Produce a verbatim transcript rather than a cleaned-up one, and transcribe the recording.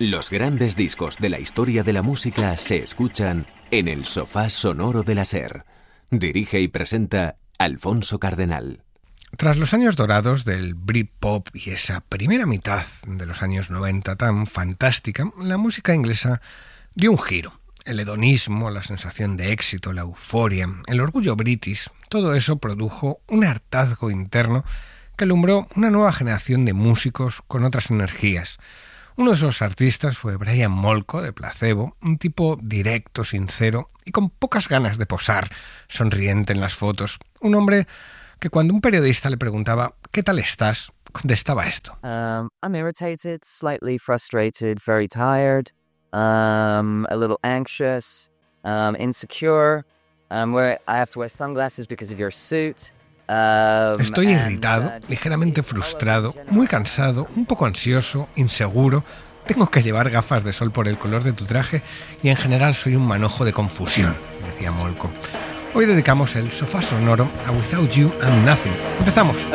Los grandes discos de la historia de la música se escuchan en el sofá sonoro de la SER. Dirige y presenta Alfonso Cardenal. Tras los años dorados del Britpop y esa primera mitad de los años noventa tan fantástica, la música inglesa dio un giro. El hedonismo, la sensación de éxito, la euforia, el orgullo british, todo eso produjo un hartazgo interno que alumbró una nueva generación de músicos con otras energías. Uno de esos artistas fue Brian Molko de Placebo, un tipo directo, sincero y con pocas ganas de posar, sonriente en las fotos. Un hombre que cuando un periodista le preguntaba ¿qué tal estás?, contestaba esto. Um, I'm irritated, slightly frustrated, very tired, um, a little anxious, um, insecure, um, where I have to wear sunglasses because of your suit. Um, Estoy and, irritado, uh, ligeramente frustrado, muy cansado, un poco ansioso, inseguro. Tengo que llevar gafas de sol por el color de tu traje y en general soy un manojo de confusión, decía Molko. Hoy dedicamos el sofá sonoro a Without You I'm Nothing. Empezamos.